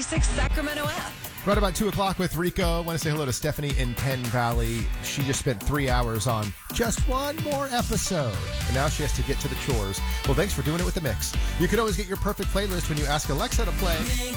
106 Sacramento app. Right about 2 o'clock with Rico. I want to say hello to Stephanie in Penn Valley. She just spent 3 hours on just one more episode, and now she has to get to the chores. Well, thanks for doing it with the mix. You can always get your perfect playlist when you ask Alexa to play